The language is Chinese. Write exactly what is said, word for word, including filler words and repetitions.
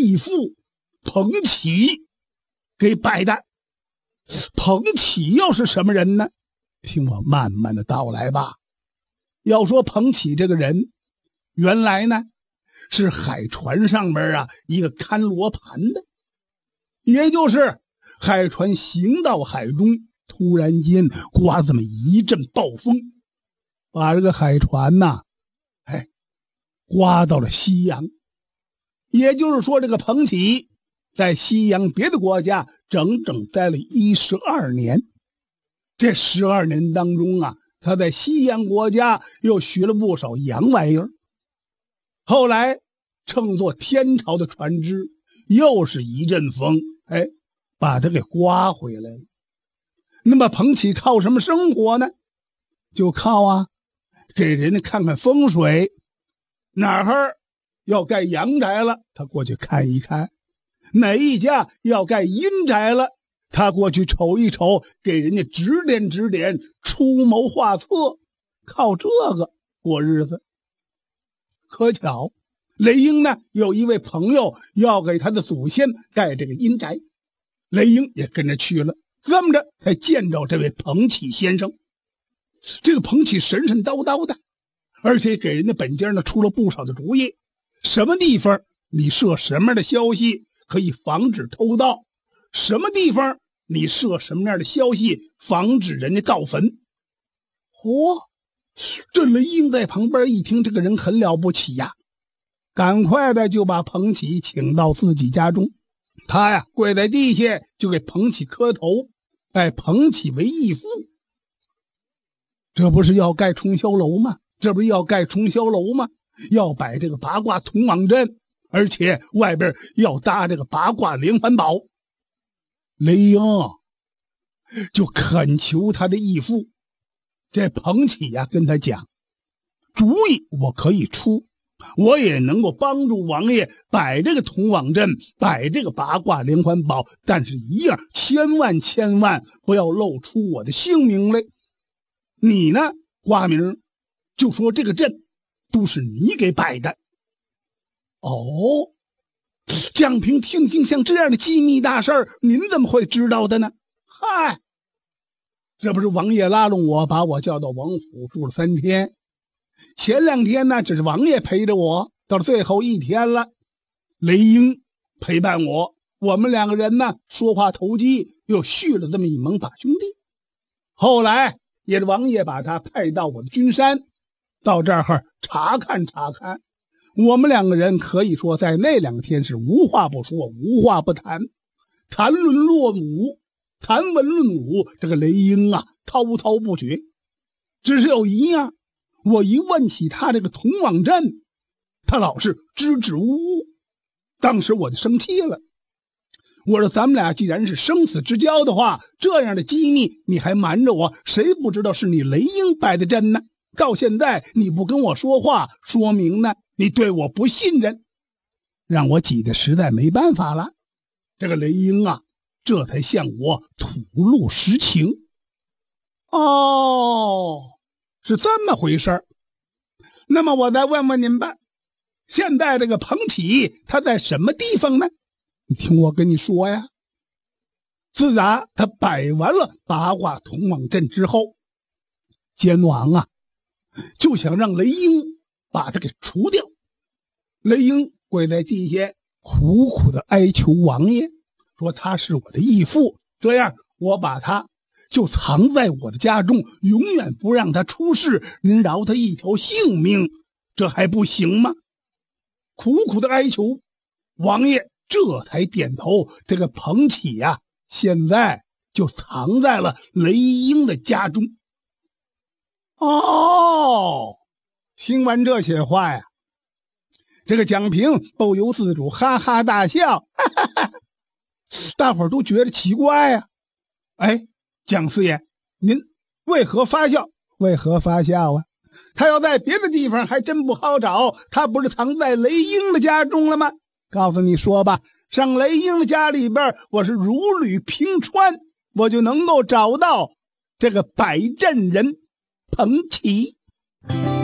义父彭玘给摆的。彭玘又是什么人呢？听我慢慢的道来吧。要说彭玘这个人，原来呢是海船上面啊一个看罗盘的，也就是海船行到海中，突然间刮这么一阵暴风，把这个海船呐、啊，哎，刮到了西洋。也就是说，这个彭玘在西洋别的国家整整待了一十二年。这十二年当中啊，他在西洋国家又学了不少洋玩意儿。后来乘坐天朝的船只，又是一阵风，哎，把他给刮回来了。那么彭玘靠什么生活呢？就靠啊，给人家看看风水，哪儿要盖阳宅了，他过去看一看；哪一家要盖阴宅了，他过去瞅一瞅，给人家指点指点，出谋划策，靠这个过日子。可巧雷英呢有一位朋友要给他的祖先盖这个阴宅，雷英也跟着去了，这么着才见着这位彭玘先生。这个彭玘神神叨叨的，而且给人家本家呢出了不少的主意，什么地方你设什么样的消息可以防止偷盗，什么地方你设什么样的消息防止人家造坟。嚯、哦，这雷英在旁边一听，这个人很了不起呀，赶快的就把彭玘请到自己家中。他呀跪在地下就给彭玘磕头，拜彭玘为义父。这不是要盖重霄楼吗？这不是要盖重霄楼吗？要摆这个八卦同网阵，而且外边要搭这个八卦连环宝。雷英就恳求他的义父，这彭玘呀跟他讲，主意我可以出，我也能够帮助王爷摆这个同网阵，摆这个八卦连环宝，但是一样千万千万不要露出我的姓名来。你呢挂名就说这个阵都是你给摆的。哦，蒋平听听像这样的机密大事儿，您怎么会知道的呢？嗨，这不是王爷拉拢我，把我叫到王府住了三天。前两天呢，只是王爷陪着我，到了最后一天了，雷英陪伴我，我们两个人呢说话投机，又续了这么一盟把兄弟。后来也是王爷把他派到我的君山，到这儿查看查看。我们两个人可以说在那两天是无话不说，无话不谈，谈论落武，谈文论武，这个雷英啊滔滔不绝。只是有一样，我一问起他这个同网阵，他老是支支吾吾。当时我就生气了，我说咱们俩既然是生死之交的话，这样的机密你还瞒着我，谁不知道是你雷英摆的阵呢？到现在你不跟我说话，说明呢你对我不信任，让我急得实在没办法了。这个雷英啊这才向我吐露实情。哦，是这么回事。那么我再问问您吧，现在这个彭玘他在什么地方呢？你听我跟你说呀，自打他摆完了八卦同网阵之后，奸王啊就想让雷英把他给除掉。雷英跪在地下苦苦的哀求王爷，说他是我的义父，这样我把他就藏在我的家中，永远不让他出事，您饶他一条性命，这还不行吗？苦苦的哀求，王爷这才点头。这个彭玘呀现在就藏在了雷英的家中。哦，听完这些话呀，这个蒋平不由自主哈哈大笑，哈哈哈，大伙儿都觉得奇怪呀。哎，蒋四爷，您为何发笑？为何发笑啊？他要在别的地方还真不好找，他不是藏在雷英的家中了吗？告诉你说吧，上雷英的家里边，我是如履平川，我就能够找到这个摆阵人彭玘。